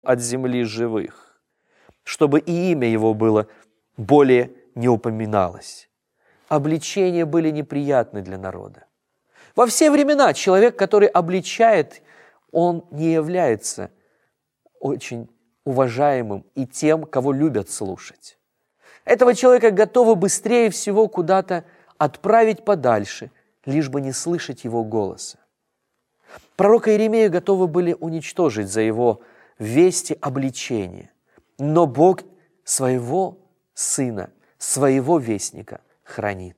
от земли живых, чтобы и имя его было более не упоминалось. Обличения были неприятны для народа. Во все времена человек, который обличает, он не является очень уважаемым и тем, кого любят слушать. Этого человека готовы быстрее всего куда-то отправить подальше, лишь бы не слышать его голоса. Пророка Иеремию готовы были уничтожить за его вести обличения, но Бог своего сына, своего вестника хранит.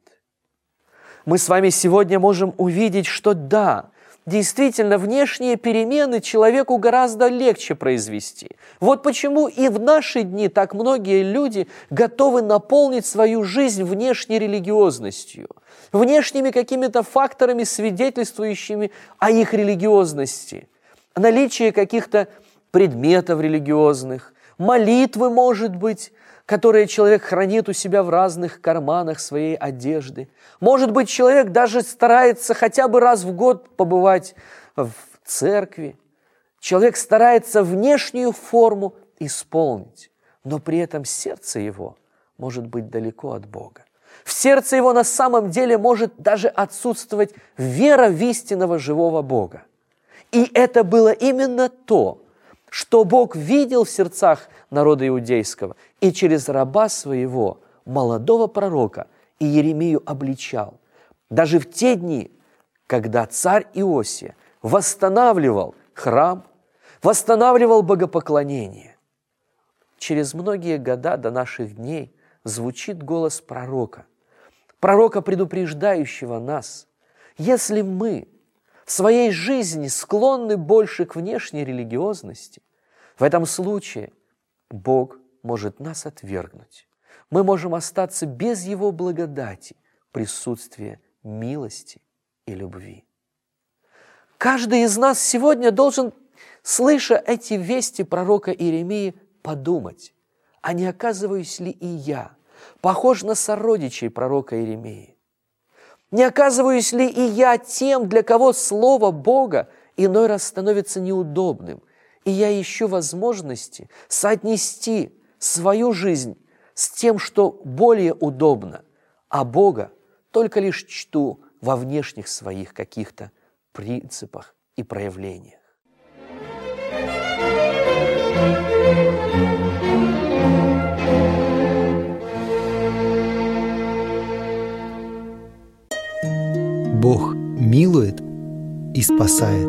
Мы с вами сегодня можем увидеть, что да, действительно, внешние перемены человеку гораздо легче произвести. Вот почему и в наши дни так многие люди готовы наполнить свою жизнь внешней религиозностью, внешними какими-то факторами, свидетельствующими о их религиозности, о наличии каких-то предметов религиозных, молитвы, может быть, которые человек хранит у себя в разных карманах своей одежды. Может быть, человек даже старается хотя бы раз в год побывать в церкви. Человек старается внешнюю форму исполнить, но при этом сердце его может быть далеко от Бога. В сердце его на самом деле может даже отсутствовать вера в истинного живого Бога. И это было именно то, что Бог видел в сердцах народа иудейского и через раба своего, молодого пророка, Иеремию обличал. Даже в те дни, когда царь Иосия восстанавливал храм, восстанавливал богопоклонение. Через многие года до наших дней звучит голос пророка, предупреждающего нас, если мы в своей жизни склонны больше к внешней религиозности, в этом случае Бог может нас отвергнуть. Мы можем остаться без Его благодати, присутствия, милости и любви. Каждый из нас сегодня должен, слыша эти вести пророка Иеремии, подумать, а не оказываюсь ли и я похож на сородичей пророка Иеремии? Не оказываюсь ли и я тем, для кого слово Бога иной раз становится неудобным, и я ищу возможности соотнести свою жизнь с тем, что более удобно, а Бога только лишь чту во внешних своих каких-то принципах и проявлениях. Бог милует и спасает.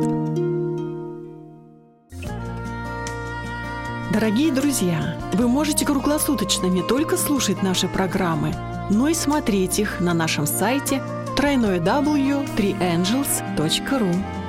Дорогие друзья, вы можете круглосуточно не только слушать наши программы, но и смотреть их на нашем сайте www.3angels.ru.